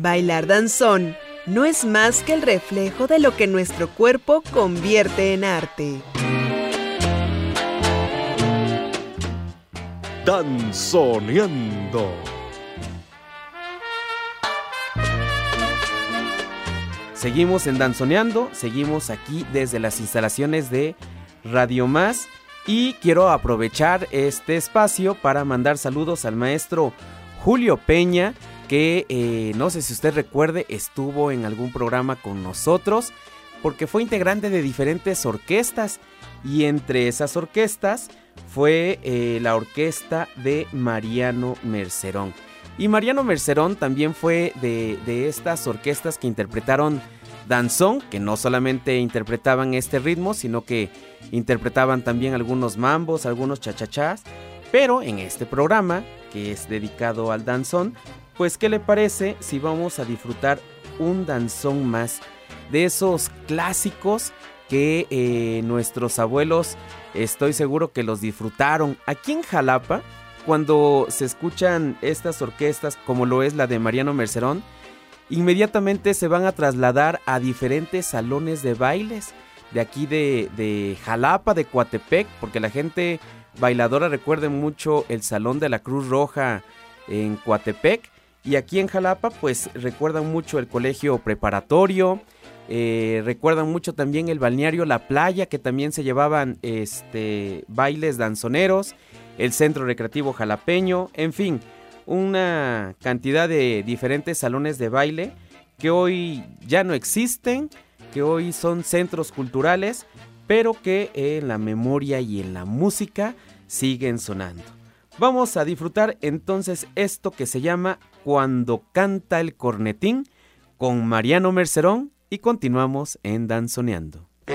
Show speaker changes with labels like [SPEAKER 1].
[SPEAKER 1] Bailar danzón no es más que el reflejo de lo que nuestro cuerpo convierte en arte.
[SPEAKER 2] Danzoneando.
[SPEAKER 3] Seguimos en Danzoneando, seguimos aquí desde las instalaciones de Radio Más y quiero aprovechar este espacio para mandar saludos al maestro Julio Peña, que no sé si usted recuerde, estuvo en algún programa con nosotros porque fue integrante de diferentes orquestas y entre esas orquestas fue la orquesta de Mariano Mercerón. Y Mariano Mercerón también fue de estas orquestas que interpretaron danzón, que no solamente interpretaban este ritmo, sino que interpretaban también algunos mambos, algunos chachachás. Pero en este programa, que es dedicado al danzón, pues ¿qué le parece si vamos a disfrutar un danzón más de esos clásicos que nuestros abuelos, estoy seguro que los disfrutaron? Aquí en Jalapa, cuando se escuchan estas orquestas, como lo es la de Mariano Mercerón, inmediatamente se van a trasladar a diferentes salones de bailes de aquí de Jalapa, de Coatepec, porque la gente bailadora recuerda mucho el Salón de la Cruz Roja en Coatepec, y aquí en Jalapa pues recuerdan mucho el colegio preparatorio, recuerdan mucho también el balneario La Playa, que también se llevaban bailes danzoneros, el Centro Recreativo Jalapeño, en fin, una cantidad de diferentes salones de baile que hoy ya no existen, que hoy son centros culturales, pero que en la memoria y en la música siguen sonando. Vamos a disfrutar entonces esto que se llama Cuando canta el cornetín con Mariano Mercerón y continuamos en Danzoneando.